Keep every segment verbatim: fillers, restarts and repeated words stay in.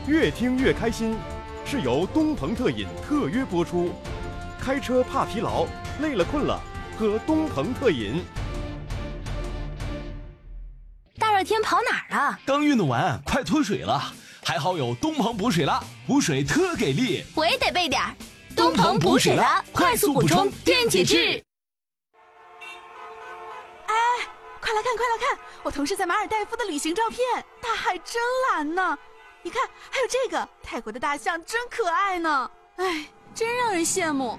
越听越开心，是由东鹏特饮特约播出。开车怕疲劳，累了困了，喝东鹏特饮。 大热天跑哪儿了？ 刚运动完，快脱水了。还好有东鹏补水了，补水特给力。 我也得备点儿。东鹏补水了，快速补充电解质。 哎，快来看，快来看！我同事在马尔代夫的旅行照片，大海真蓝呢。你看，还有这个泰国的大象真可爱呢。哎，真让人羡慕。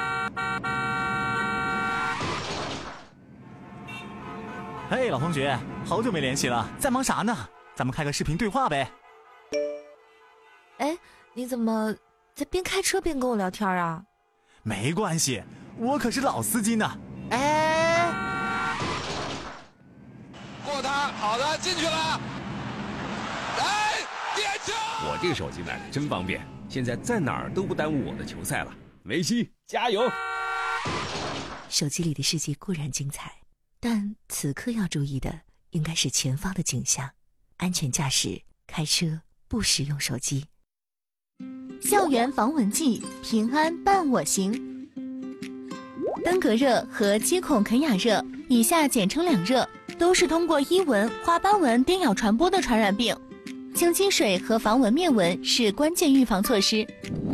嘿，老同学，好久没联系了，在忙啥呢？咱们开个视频对话呗。 哎，你怎么在边开车边跟我聊天啊？ 没关系，我可是老司机呢。哎， 过他，好的，进去了。哎，点球！ 我这个手机买的真方便，现在在哪儿都不耽误我的球赛了。梅西，加油！ 手机里的世界固然精彩，但此刻要注意的应该是前方的景象，安全驾驶，开车不使用手机。 校园防蚊剂，平安伴我行。登革热和肌孔肯亚热，以下简称两热，都是通过伊蚊、花斑蚊叮咬传播的传染病。清积水和防蚊灭蚊是关键预防措施。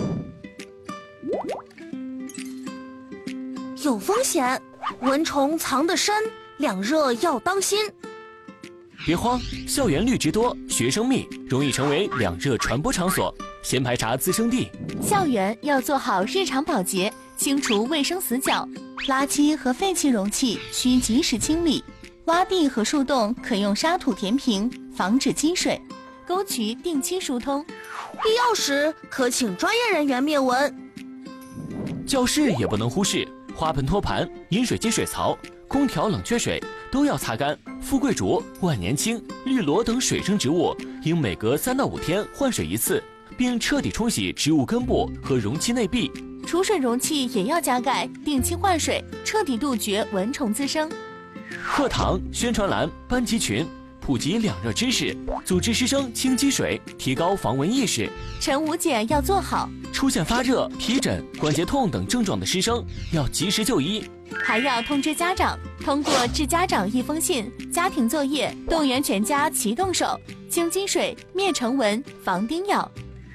有风险，蚊虫藏得深，两热要当心。 别慌，校园绿植多，学生密，容易成为两热传播场所，先排查滋生地。 校园要做好日常保洁，清除卫生死角，垃圾和废弃容器需及时清理。洼地和树洞可用沙土填平，防止积水。沟渠定期疏通， 必要时可请专业人员灭蚊。 教室也不能忽视，花盆托盘、饮水机水槽、空调冷却水都要擦干。富贵竹、万年青、绿萝等水生植物应每隔三到五天换水一次，并彻底冲洗植物根部和容器内壁。 储水容器也要加盖，定期换水，彻底杜绝蚊虫滋生。 课堂、宣传栏、班级群普及两热知识，组织师生清积水，提高防蚊意识。 晨午检要做好， 出现发热、皮疹、关节痛等症状的师生要及时就医， 还要通知家长，通过致家长一封信、家庭作业，动员全家齐动手，清积水、灭尘蚊、防叮咬。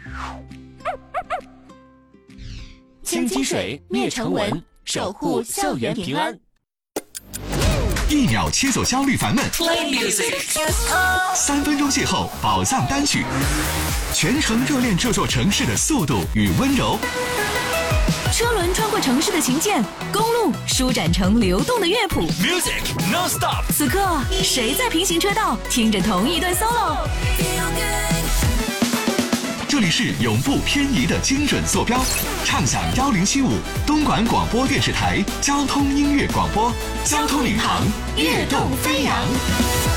清积水、灭尘蚊，守护校园平安。 一秒切走焦虑烦闷，三分钟邂逅宝藏单曲，全程热恋这座城市的速度与温柔。 车轮穿过城市的琴键，公路舒展成流动的乐谱。 Music non-stop。 此刻，谁在平行车道听着同一段 solo？ 这里是永不偏移的精准坐标，畅享幺零七五东莞广播电视台交通音乐广播，交通领航，跃动飞扬。